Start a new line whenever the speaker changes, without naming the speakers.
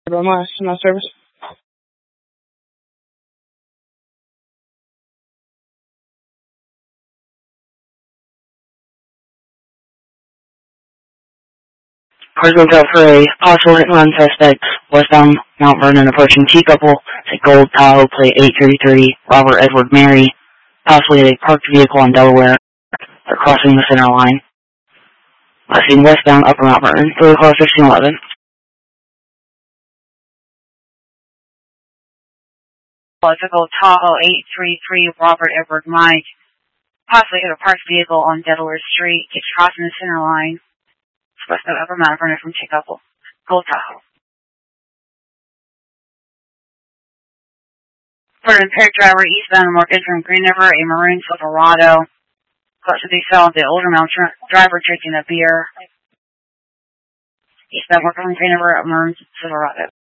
My service. Cars looked out for a possible hit and run suspect westbound Mount Vernon approaching T couple. It's a gold Tahoe plate 833 Robert Edward Mary, possibly a parked vehicle on Delaware. They're crossing the center line. Last seen westbound Upper Mount Vernon, through car 1611.
It's a gold Tahoe 833 Robert Edward Mike, possibly hit a parked vehicle on Delaware Street. It's crossing the center line. It's westbound Upper Mount Vernon from T couple. Gold Tahoe. For an impaired driver eastbound Morgan from Green River, a maroon Silverado. Custody saw the older male driver drinking a beer. Eastbound Morgan from Green River, a maroon Silverado.